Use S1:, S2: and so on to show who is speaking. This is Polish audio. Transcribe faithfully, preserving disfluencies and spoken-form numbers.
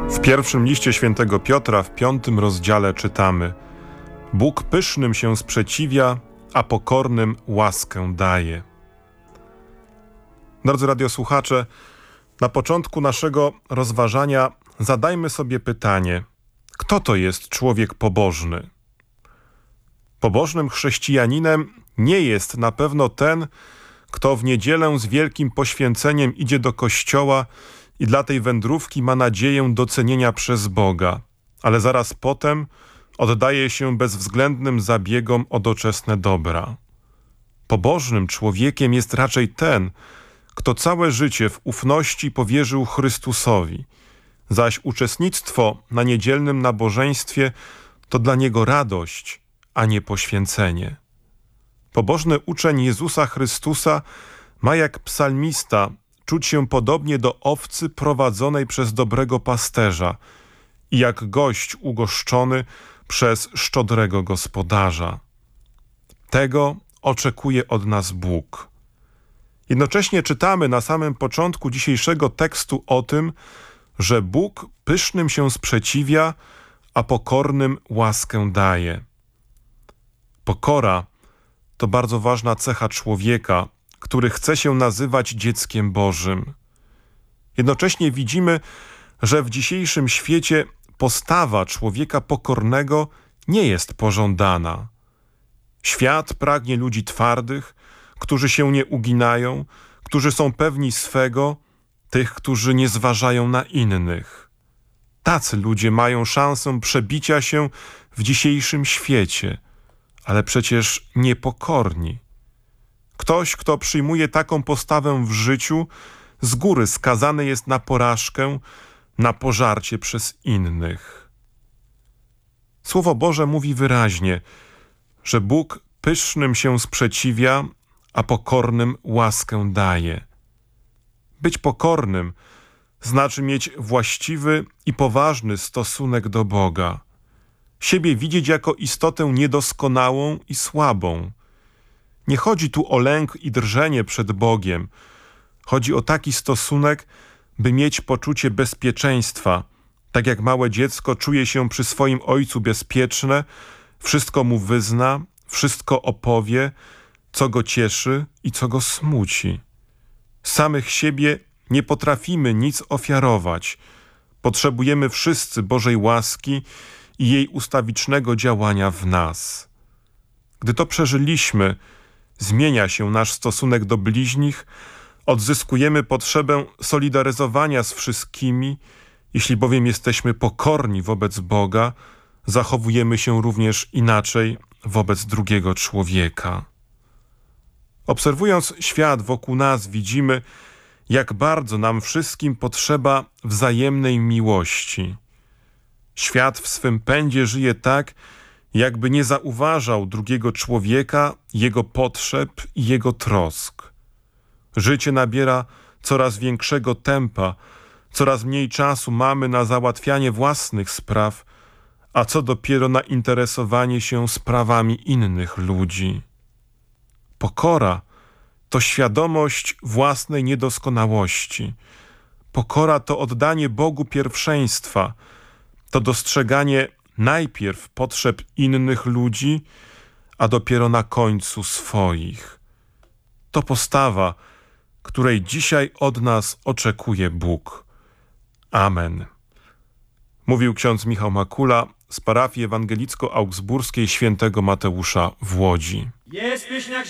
S1: W pierwszym liście świętego Piotra w piątym rozdziale czytamy: Bóg pysznym się sprzeciwia, a pokornym łaskę daje. Drodzy radiosłuchacze, na początku naszego rozważania zadajmy sobie pytanie: kto to jest człowiek pobożny? Pobożnym chrześcijaninem nie jest na pewno ten, kto w niedzielę z wielkim poświęceniem idzie do kościoła i dla tej wędrówki ma nadzieję docenienia przez Boga, ale zaraz potem oddaje się bezwzględnym zabiegom o doczesne dobra. Pobożnym człowiekiem jest raczej ten, kto całe życie w ufności powierzył Chrystusowi, zaś uczestnictwo na niedzielnym nabożeństwie to dla niego radość, a nie poświęcenie. Pobożny uczeń Jezusa Chrystusa ma jak psalmista czuć się podobnie do owcy prowadzonej przez dobrego pasterza i jak gość ugoszczony przez szczodrego gospodarza. Tego oczekuje od nas Bóg. Jednocześnie czytamy na samym początku dzisiejszego tekstu o tym, że Bóg pysznym się sprzeciwia, a pokornym łaskę daje. Pokora to bardzo ważna cecha człowieka, który chce się nazywać dzieckiem Bożym. Jednocześnie widzimy, że w dzisiejszym świecie postawa człowieka pokornego nie jest pożądana. Świat pragnie ludzi twardych, którzy się nie uginają, którzy są pewni swego, tych, którzy nie zważają na innych. Tacy ludzie mają szansę przebicia się w dzisiejszym świecie, ale przecież niepokorni. Ktoś, kto przyjmuje taką postawę w życiu, z góry skazany jest na porażkę, na pożarcie przez innych. Słowo Boże mówi wyraźnie, że Bóg pysznym się sprzeciwia, a pokornym łaskę daje. Być pokornym znaczy mieć właściwy i poważny stosunek do Boga. Siebie widzieć jako istotę niedoskonałą i słabą. Nie chodzi tu o lęk i drżenie przed Bogiem. Chodzi o taki stosunek, by mieć poczucie bezpieczeństwa, tak jak małe dziecko czuje się przy swoim ojcu bezpieczne, wszystko mu wyzna, wszystko opowie, co go cieszy i co go smuci. Samych siebie nie potrafimy nic ofiarować. Potrzebujemy wszyscy Bożej łaski i jej ustawicznego działania w nas. Gdy to przeżyliśmy, zmienia się nasz stosunek do bliźnich, odzyskujemy potrzebę solidaryzowania z wszystkimi. Jeśli bowiem jesteśmy pokorni wobec Boga, zachowujemy się również inaczej wobec drugiego człowieka. Obserwując świat wokół nas, widzimy, jak bardzo nam wszystkim potrzeba wzajemnej miłości. Świat w swym pędzie żyje tak, jakby nie zauważał drugiego człowieka, jego potrzeb i jego trosk. Życie nabiera coraz większego tempa, coraz mniej czasu mamy na załatwianie własnych spraw, a co dopiero na interesowanie się sprawami innych ludzi. Pokora to świadomość własnej niedoskonałości. Pokora to oddanie Bogu pierwszeństwa, to dostrzeganie najpierw potrzeb innych ludzi, a dopiero na końcu swoich. To postawa, której dzisiaj od nas oczekuje Bóg. Amen. Mówił ksiądz Michał Makula z parafii ewangelicko-augsburskiej świętego Mateusza w Łodzi. Jest